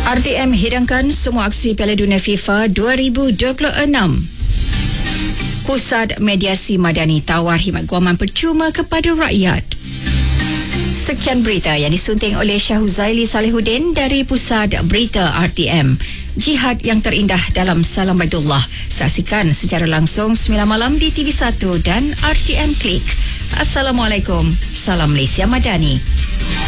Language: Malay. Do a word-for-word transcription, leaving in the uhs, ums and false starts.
R T M hidangkan semua aksi Piala Dunia FIFA dua ribu dua puluh enam. Pusat Mediasi Madani tawar khidmat guaman percuma kepada rakyat. Sekian berita yang disunting oleh Syahuzaili Salihuddin dari Pusat Berita R T M. Jihad yang terindah dalam Salam Baitullah. Saksikan secara langsung sembilan malam di T V satu dan R T M Klik. Assalamualaikum. Salam Malaysia Madani.